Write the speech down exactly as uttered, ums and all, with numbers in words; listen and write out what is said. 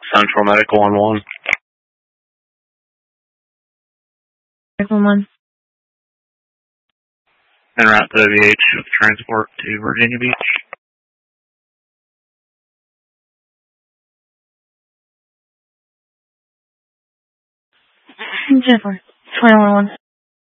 Central Medical on one. Medical one. En route to O V H, transport to Virginia Beach. Jennifer, twenty-one one.